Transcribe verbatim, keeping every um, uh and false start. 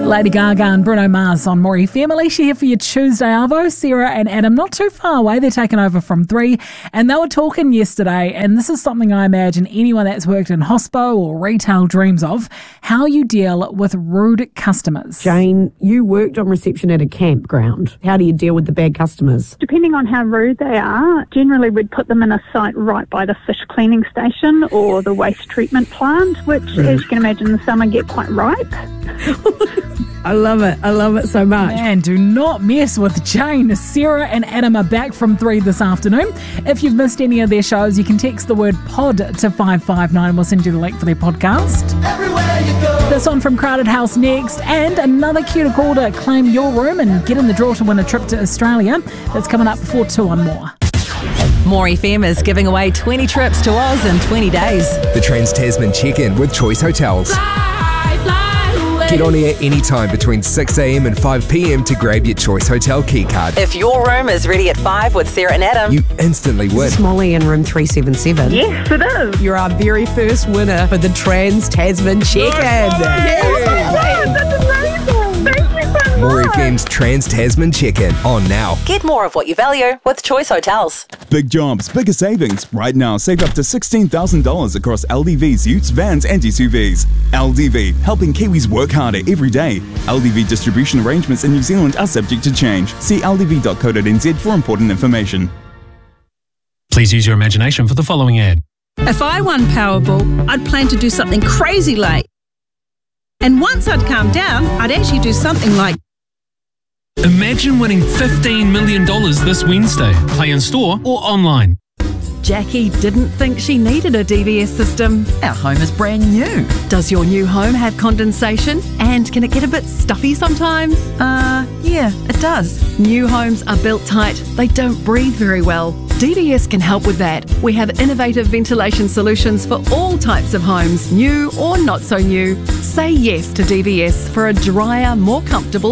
Lady Gaga and Bruno Mars on More F M. Alicia here for your Tuesday Arvo. Sarah and Adam not too far away. They're taking over from three, and they were talking yesterday, and this is something I imagine anyone that's worked in hospo or retail dreams of, how you deal with rude customers. Jane, you worked on reception at a campground. How do you deal with the bad customers? Depending on how rude they are, generally we'd put them in a site right by the fish cleaning station or the waste treatment plant, which, as you can imagine, in the summer get quite ripe. I love it. I love it so much. Man, do not mess with Jane. Sarah and Adam are back from three this afternoon. If you've missed any of their shows, you can text the word pod to five five nine. We'll send you the link for their podcast. Everywhere you go. This one from Crowded House next, and another cue to call to claim your room and get in the draw to win a trip to Australia. That's coming up before two on More. More F M is giving away twenty trips to Oz in twenty days. The Trans-Tasman check-in with Choice Hotels. Fly, fly away. Get on air anytime between six a.m. and five p.m. to grab your Choice Hotel key card. If your room is ready at five with Sarah and Adam, You instantly win. It's Molly in room three seven seven. Yes, it is. You're our very first winner for the Trans-Tasman check-in. That's amazing. Thank you so much. More F M's Trans-Tasman check-in on now. get more of what you value with Choice Hotels. Big jobs, bigger savings. Right now, save up to sixteen thousand dollars across L D V's utes, vans and S U Vs. L D V, helping Kiwis work harder every day. L D V distribution arrangements in New Zealand are subject to change. See l d v dot co dot n z for important information. Please use your imagination for the following ad. If I won Powerball, I'd plan to do something crazy like. And once I'd calmed down, I'd actually do something like. Imagine winning fifteen million dollars this Wednesday. Play in store or online. Jackie didn't think she needed a D V S system. Our home is brand new. Does your new home have condensation? And can it get a bit stuffy sometimes? Uh, yeah, it does. New homes are built tight. They don't breathe very well. D V S can help with that. We have innovative ventilation solutions for all types of homes, new or not so new. Say yes to D V S for a drier, more comfortable